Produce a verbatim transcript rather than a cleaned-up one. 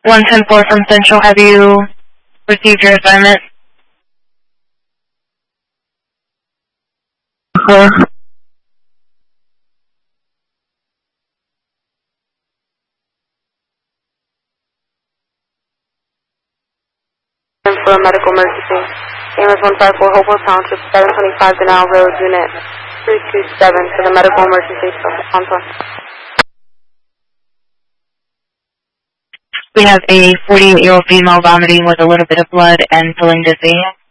one ten four from Central, have you received your assignment? Four. For a medical emergency. A M S one five four, Hopewell Township, seven twenty-five Denal Road, Unit three two seven for the medical emergency. We have a forty-eight-year-old female vomiting with a little bit of blood and feeling dizzy.